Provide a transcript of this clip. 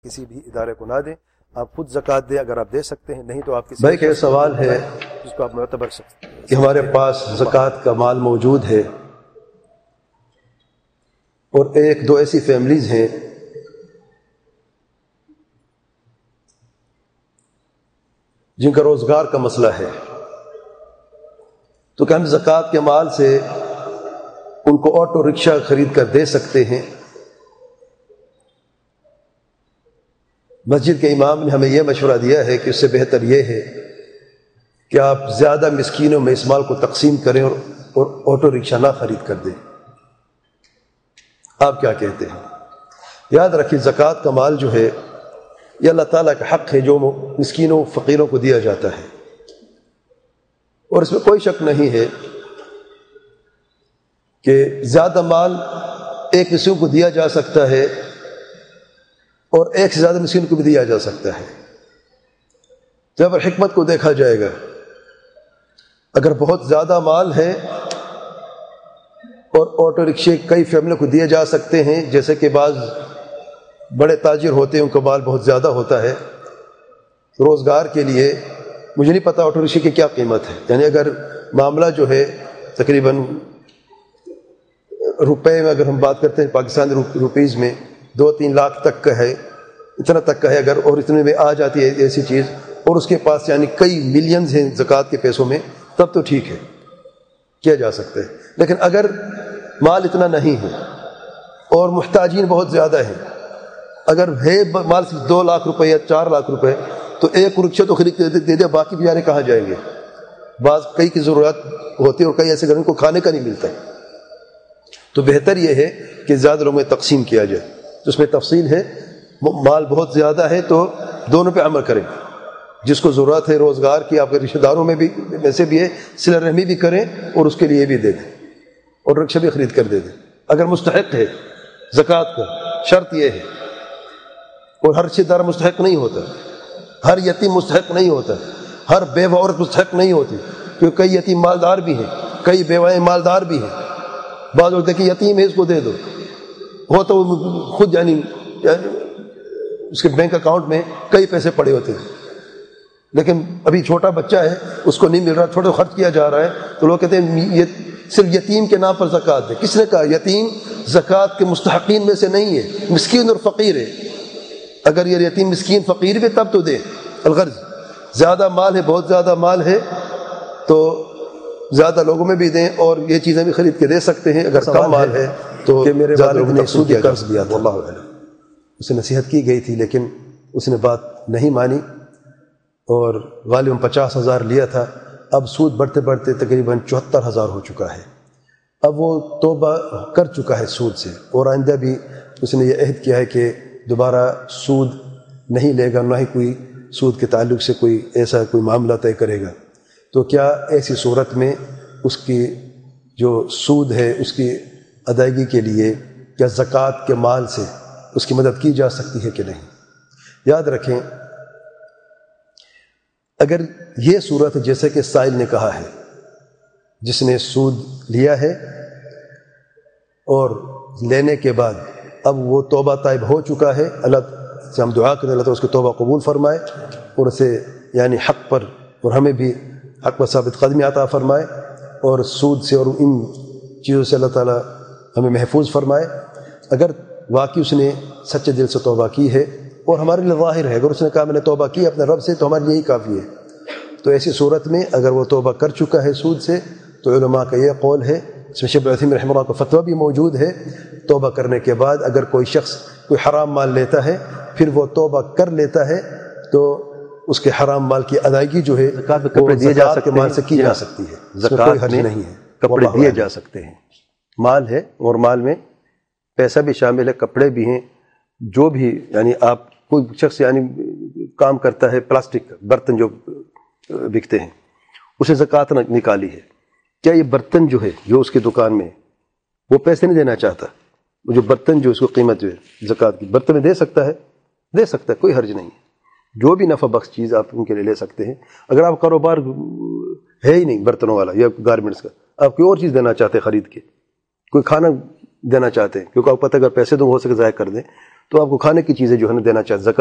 کسی بھی ادارے کو نہ دیں، آپ خود زکوٰۃ دیں اگر آپ دے سکتے ہیں، نہیں تو آپ کسی بھائی کا سوال ہے جس کو آپ معتبر سکتے ہیں کہ ہمارے پاس زکوٰۃ کا مال موجود ہے اور ایک دو ایسی فیملیز ہیں جن کا روزگار کا مسئلہ ہے، تو کہ ہم زکوٰۃ کے مال سے ان کو آٹو رکشہ خرید کر دے سکتے ہیں؟ مسجد کے امام نے ہمیں یہ مشورہ دیا ہے کہ اس سے بہتر یہ ہے کہ آپ زیادہ مسکینوں میں اس مال کو تقسیم کریں اور آٹو رکشہ نہ خرید کر دیں۔ آپ کیا کہتے ہیں؟ یاد رکھیے زکوٰۃ کا مال جو ہے یہ اللہ تعالیٰ کا حق ہے جو مسکینوں فقیروں کو دیا جاتا ہے، اور اس میں کوئی شک نہیں ہے کہ زیادہ مال ایک مسکین کو دیا جا سکتا ہے اور ایک سے زیادہ مسکین کو بھی دیا جا سکتا ہے۔ جب حکمت کو دیکھا جائے گا، اگر بہت زیادہ مال ہے اور آٹو رکشے کئی فیملی کو دیے جا سکتے ہیں، جیسے کہ بعض بڑے تاجر ہوتے ہیں ان کا مال بہت زیادہ ہوتا ہے روزگار کے لیے، مجھے نہیں پتا آٹو رکشے کی کیا قیمت ہے، یعنی اگر معاملہ جو ہے تقریباً روپے میں اگر ہم بات کرتے ہیں پاکستانی روپیز میں 2-3 لاکھ تک کا ہے، اتنا تک کا ہے اگر، اور اتنے میں آ جاتی ہے ایسی چیز، اور اس کے پاس یعنی کئی ملینز ہیں زکوٰۃ کے پیسوں میں، تب تو ٹھیک ہے کیا جا سکتا ہے۔ لیکن اگر مال اتنا نہیں ہے اور محتاجین بہت زیادہ ہیں، اگر ہے مال صرف 2 لاکھ روپے یا 4 لاکھ روپے، تو ایک رکشہ تو خرید دے دے، باقی بیچارے کہاں جائیں گے؟ بعض کئی کی ضرورت ہوتی ہے اور کئی ایسے گھروں کو کھانے کا نہیں ملتا ہے، تو بہتر یہ ہے کہ زیادہ لوگوں میں تقسیم کیا جائے۔ اس میں تفصیل ہے، مال بہت زیادہ ہے تو دونوں پہ عمل کریں، جس کو ضرورت ہے روزگار کی، آپ کے رشتہ داروں میں بھی ویسے بھی ہے، صلہ رحمی بھی کریں اور اس کے لیے بھی دے دیں اور رکشہ بھی خرید کر دے دیں اگر مستحق ہے زکوٰۃ کا۔ شرط یہ ہے، اور ہر رشتہ دار مستحق نہیں ہوتا، ہر یتیم مستحق نہیں ہوتا، ہر بیوہ عورت مستحق نہیں ہوتی، کیونکہ کئی یتیم مالدار بھی ہیں، کئی بیوائیں مالدار بھی ہیں۔ بعض لوگ دیکھیں یتیم ہے اس کو دے دو، ہو تو خود یعنی اس کے بینک اکاؤنٹ میں کئی پیسے پڑے ہوتے ہیں، لیکن ابھی چھوٹا بچہ ہے اس کو نہیں مل رہا، چھوٹا خرچ کیا جا رہا ہے، تو لوگ کہتے ہیں یہ صرف یتیم کے نام پر زکوٰۃ دے۔ کس نے کہا یتیم زکوٰۃ کے مستحقین میں سے نہیں ہے، مسکین اور فقیر ہے۔ اگر یہ یتیم مسکین فقیر بھی تب تو دے۔ الغرض زیادہ مال ہے، بہت زیادہ مال ہے تو زیادہ لوگوں میں بھی دیں، اور یہ چیزیں بھی خرید کے دے سکتے ہیں۔ اگر کم مال ہے تو کہ میرے والد نے سودی قرض دیا تھا، اللہ اعلم، اسے نصیحت کی گئی تھی لیکن اس نے بات نہیں مانی، اور غالباً 50,000 لیا تھا، اب سود بڑھتے بڑھتے تقریباً 74,000 ہو چکا ہے۔ اب وہ توبہ کر چکا ہے سود سے، اور آئندہ بھی اس نے یہ عہد کیا ہے کہ دوبارہ سود نہیں لے گا، نہ ہی کوئی سود کے تعلق سے کوئی ایسا کوئی معاملہ طے کرے گا۔ تو کیا ایسی صورت میں اس کی جو سود ہے اس کی ادائیگی کے لیے کیا زکوٰۃ کے مال سے اس کی مدد کی جا سکتی ہے کہ نہیں؟ یاد رکھیں، اگر یہ صورت جیسے کہ سائل نے کہا ہے، جس نے سود لیا ہے اور لینے کے بعد اب وہ توبہ طائب ہو چکا ہے، اللہ سے ہم دعا کریں اللہ تعالیٰ اس کی توبہ قبول فرمائے اور اسے یعنی حق پر، اور ہمیں بھی حق پر ثابت قدمی عطا فرمائے، اور سود سے اور ان چیزوں سے اللہ تعالیٰ ہمیں محفوظ فرمائے۔ اگر واقعی اس نے سچے دل سے توبہ کی ہے، اور ہمارے لیے ظاہر ہے اگر اس نے کہا میں نے توبہ کی اپنے رب سے، تو ہمارے لیے یہی کافی ہے۔ تو ایسی صورت میں اگر وہ توبہ کر چکا ہے سود سے، تو علماء کا یہ قول ہے، اس میں شیخ ابن عثیمین رحمہ اللہ کا فتویٰ بھی موجود ہے، توبہ کرنے کے بعد اگر کوئی شخص کوئی حرام مال لیتا ہے پھر وہ توبہ کر لیتا ہے، تو اس کے حرام مال کی ادائیگی جو ہے زکوٰۃ میں کپڑے دیے جا سکتے ہیں، مال سے کی جا سکتی ہے، زکوٰۃ میں نہیں ہے، کپڑے دیے جا سکتے ہیں، مال ہے اور مال میں پیسہ بھی شامل ہے، کپڑے بھی ہیں، جو بھی یعنی آپ کوئی شخص یعنی کام کرتا ہے، پلاسٹک برتن جو بکتے ہیں اسے زکوٰۃ نکالی ہے، کیا یہ برتن جو ہے جو اس کی دکان میں وہ پیسے نہیں دینا چاہتا، وہ جو برتن جو اس کو قیمت جو ہے زکوٰۃ کی برتن میں دے سکتا ہے، کوئی حرج نہیں ہے، جو بھی نفع بخش چیز آپ ان کے لیے لے سکتے ہیں۔ اگر آپ کاروبار ہے ہی نہیں برتنوں والا یا گارمنٹس کا، آپ کوئی اور چیز دینا چاہتے ہیں خرید کے، کوئی کھانا دینا چاہتے ہیں، کیونکہ آپ پتہ اگر پیسے دوں ہو سکے ضائع کر دیں، تو آپ کو کھانے کی چیزیں جو ہے نا دینا چاہیے.